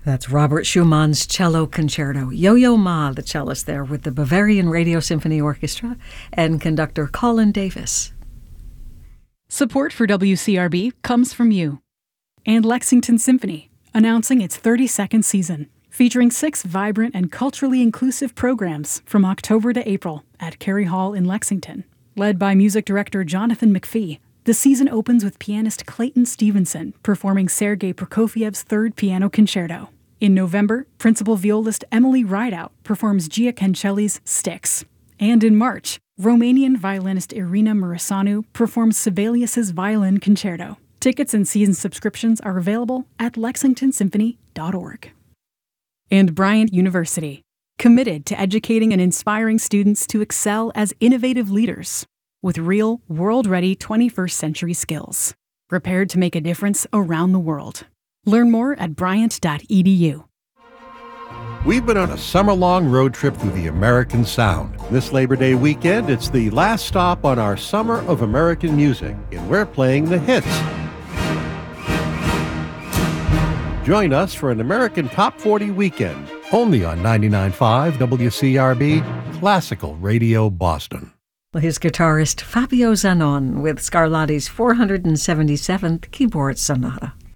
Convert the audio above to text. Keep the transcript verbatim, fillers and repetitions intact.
That's Robert Schumann's Cello Concerto. Yo-Yo Ma, the cellist there, with the Bavarian Radio Symphony Orchestra, and conductor Colin Davis. Support for W C R B comes from you. And Lexington Symphony, announcing its thirty-second season, featuring six vibrant and culturally inclusive programs from October to April at Cary Hall in Lexington. Led by music director Jonathan McPhee, the season opens with pianist Clayton Stevenson performing Sergei Prokofiev's Third Piano Concerto. In November, principal violist Emily Rideout performs Gia Cancelli's Styx. And in March, Romanian violinist Irina Mureșanu performs Sibelius's Violin Concerto. Tickets and season subscriptions are available at lexington symphony dot org. And Bryant University, committed to educating and inspiring students to excel as innovative leaders with real, world-ready twenty-first century skills, prepared to make a difference around the world. Learn more at bryant dot e d u. We've been on a summer-long road trip through the American Sound. This Labor Day weekend, it's the last stop on our Summer of American Music, and we're playing the hits. Join us for an American Top forty weekend, only on ninety-nine point five W C R B, Classical Radio Boston. Well, here's guitarist Fabio Zanon with Scarlatti's four hundred seventy-seventh Keyboard Sonata.